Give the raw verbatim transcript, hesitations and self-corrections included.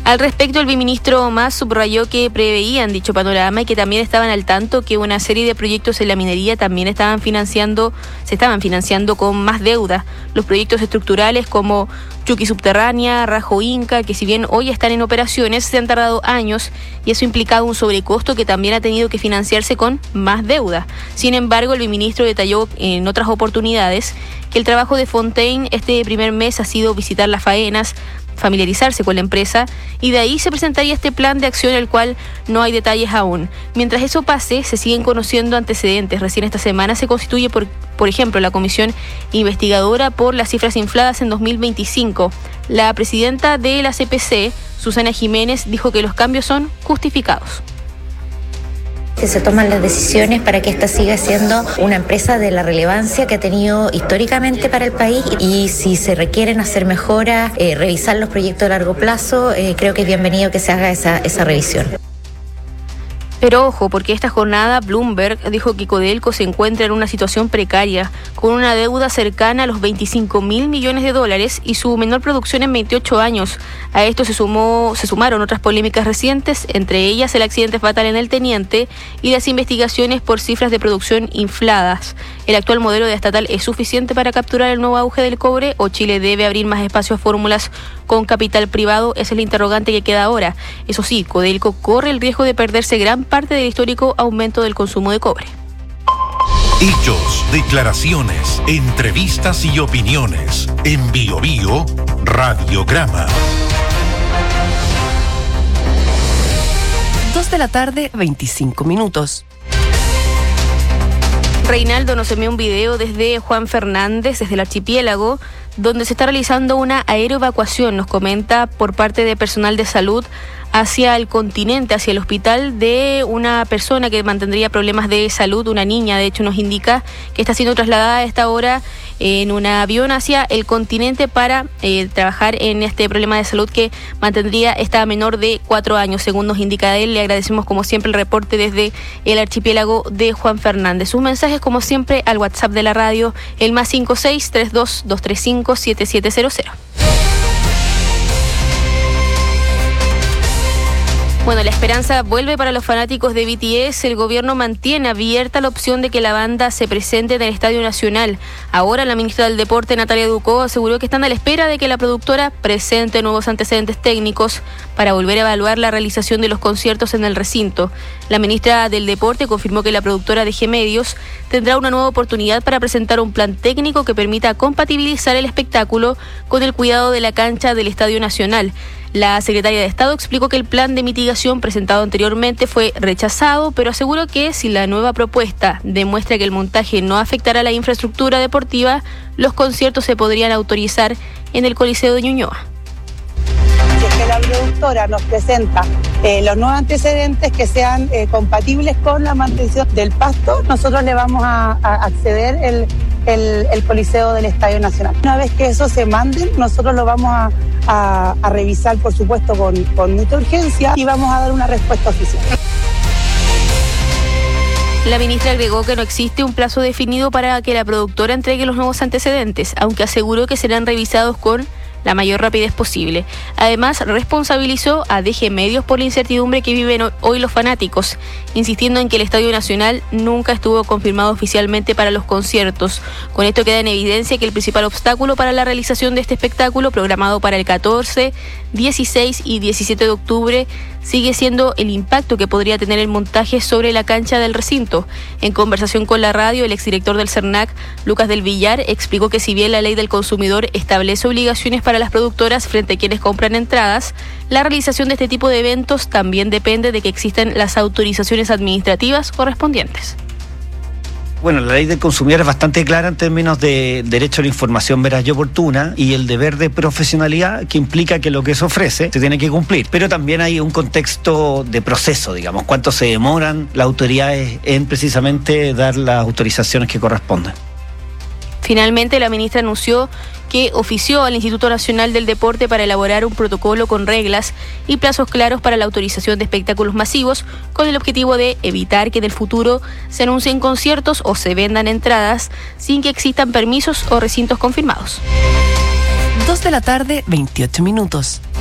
Al respecto, el viceministro Mas subrayó que preveían dicho panorama y que también estaban al tanto que una serie de proyectos en la minería también estaban financiando, se estaban financiando con más deuda. Los proyectos estructurales como Chuqui Subterránea, Rajo Inca, que si bien hoy están en operaciones, se han tardado años y eso ha implicado un sobrecosto que también ha tenido que financiarse con más deuda. Sin embargo, el viceministro detalló en otras oportunidades que el trabajo de Fontaine este primer mes ha sido visitar las faenas, familiarizarse con la empresa y de ahí se presentaría este plan de acción, el cual no hay detalles aún. Mientras eso pase, se siguen conociendo antecedentes. Recién esta semana se constituye, por, por ejemplo, la comisión investigadora por las cifras infladas en dos mil veinticinco. La presidenta de la C P C, Susana Jiménez, dijo que los cambios son justificados. Que se toman las decisiones para que esta siga siendo una empresa de la relevancia que ha tenido históricamente para el país, y si se requieren hacer mejoras, eh, revisar los proyectos a largo plazo, eh, creo que es bienvenido que se haga esa, esa revisión. Pero ojo, porque esta jornada Bloomberg dijo que Codelco se encuentra en una situación precaria, con una deuda cercana a los veinticinco mil millones de dólares y su menor producción en veintiocho años. A esto se sumó, se sumaron otras polémicas recientes, entre ellas el accidente fatal en el Teniente y las investigaciones por cifras de producción infladas. ¿El actual modelo de estatal es suficiente para capturar el nuevo auge del cobre o Chile debe abrir más espacio a fórmulas con capital privado? Esa es la interrogante que queda ahora. Eso sí, Codelco corre el riesgo de perderse gran parte del histórico aumento del consumo de cobre. Hechos, declaraciones, entrevistas y opiniones. En Bio Bio, Radiograma. Dos de la tarde, veinticinco minutos. Reinaldo nos envió un video desde Juan Fernández, desde el archipiélago, donde se está realizando una aeroevacuación, nos comenta, por parte de personal de salud hacia el continente, hacia el hospital de una persona que mantendría problemas de salud, una niña, de hecho nos indica que está siendo trasladada a esta hora en un avión hacia el continente para eh, trabajar en este problema de salud que mantendría esta menor de cuatro años, según nos indica él. Le agradecemos como siempre el reporte desde el archipiélago de Juan Fernández. Sus mensajes como siempre al WhatsApp de la radio, el más cinco seis tres dos dos tres cinco siete siete cero cero. Bueno, la esperanza vuelve para los fanáticos de B T S. El gobierno mantiene abierta la opción de que la banda se presente en el Estadio Nacional. Ahora la ministra del Deporte, Natalia Ducó, aseguró que están a la espera de que la productora presente nuevos antecedentes técnicos para volver a evaluar la realización de los conciertos en el recinto. La ministra del Deporte confirmó que la productora de G Medios tendrá una nueva oportunidad para presentar un plan técnico que permita compatibilizar el espectáculo con el cuidado de la cancha del Estadio Nacional. La secretaria de Estado explicó que el plan de mitigación presentado anteriormente fue rechazado, pero aseguró que si la nueva propuesta demuestra que el montaje no afectará la infraestructura deportiva, los conciertos se podrían autorizar en el Coliseo de Ñuñoa. Si es que la productora nos presenta eh, los nuevos antecedentes que sean eh, compatibles con la mantención del pasto, nosotros le vamos a, a acceder el, el, el Coliseo del Estadio Nacional. Una vez que eso se mande, nosotros lo vamos a, a, a revisar, por supuesto, con, con mucha urgencia y vamos a dar una respuesta oficial. La ministra agregó que no existe un plazo definido para que la productora entregue los nuevos antecedentes, aunque aseguró que serán revisados con la mayor rapidez posible. Además, responsabilizó a D G Medios por la incertidumbre que viven hoy los fanáticos, insistiendo en que el Estadio Nacional nunca estuvo confirmado oficialmente para los conciertos. Con esto queda en evidencia que el principal obstáculo para la realización de este espectáculo, programado para el catorce, dieciséis y diecisiete de octubre, sigue siendo el impacto que podría tener el montaje sobre la cancha del recinto. En conversación con la radio, el exdirector del CERNAC, Lucas del Villar, explicó que si bien la ley del consumidor establece obligaciones para las productoras frente a quienes compran entradas, la realización de este tipo de eventos también depende de que existan las autorizaciones administrativas correspondientes. Bueno, la ley del consumidor es bastante clara en términos de derecho a la información veraz y oportuna y el deber de profesionalidad que implica que lo que se ofrece se tiene que cumplir. Pero también hay un contexto de proceso, digamos, cuánto se demoran las autoridades en precisamente dar las autorizaciones que corresponden. Finalmente, la ministra anunció que ofició al Instituto Nacional del Deporte para elaborar un protocolo con reglas y plazos claros para la autorización de espectáculos masivos, con el objetivo de evitar que en el futuro se anuncien conciertos o se vendan entradas sin que existan permisos o recintos confirmados. Dos de la tarde, veintiocho minutos.